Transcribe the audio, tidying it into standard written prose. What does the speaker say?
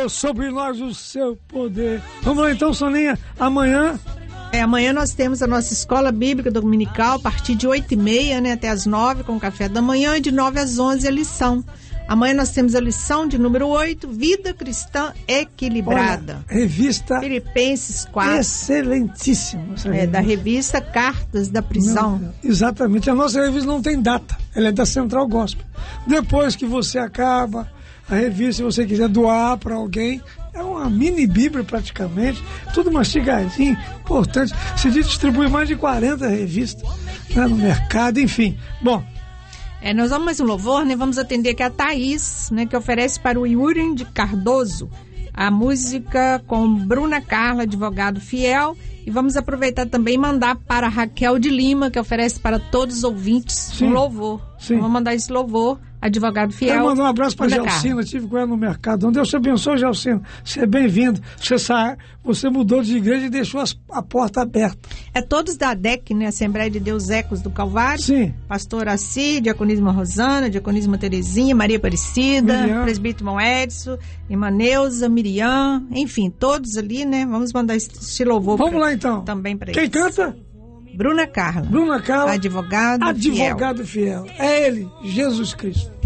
Deus, sobre nós o seu poder. Vamos lá então, Soninha, amanhã... Amanhã nós temos a nossa escola bíblica dominical, a partir de 8h30, né, até as 9, com o café da manhã, e de 9 às 11 a lição. Amanhã nós temos a lição de número 8, Vida Cristã Equilibrada. Olha, revista Filipenses 4. Excelentíssima. Da revista Cartas da Prisão. Exatamente. A nossa revista não tem data. Ela é da Central Gospel. Depois que você acaba a revista, se você quiser doar para alguém, é uma mini bíblia praticamente, tudo mastigadinho, importante. Se distribui mais de 40 revistas, né, no mercado, enfim. Bom, nós vamos mais um louvor, né? Vamos atender aqui a Thaís, né, que oferece para o Yuri de Cardoso a música com Bruna Carla, advogado fiel. E vamos aproveitar também e mandar para a Raquel de Lima, que oferece para todos os ouvintes um louvor. Sim. Vamos mandar esse louvor, advogado fiel. Quero mandar um abraço para a Gelcina, estive com ela no mercado. Deus te abençoe, Gelcina. Você é bem-vindo. Você mudou de igreja e deixou a porta aberta. Todos da ADEC, né? Assembleia de Deus Ecos do Calvário. Sim. Pastor Assi, Diaconismo Rosana, Diaconismo Terezinha, Maria Aparecida, Miriam. Presbítero Irmão Edson, Irmã Neuza, Miriam, enfim, todos ali, né? Vamos mandar esse louvor. Vamos lá então. Também para eles. Quem canta? Bruna Carla. Bruna Carla. Advogado fiel. É ele, Jesus Cristo.